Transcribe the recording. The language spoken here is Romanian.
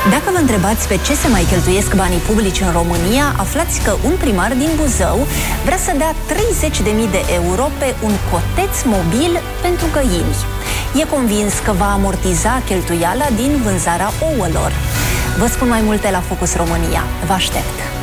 Dacă vă întrebați pe ce se mai cheltuiesc banii publici în România, aflați că un primar din Buzău vrea să dea 30.000 de euro pe un coteț mobil pentru găini. E convins că va amortiza cheltuiala din vânzarea ouălor. Vă spun mai multe la Focus România. Vă aștept!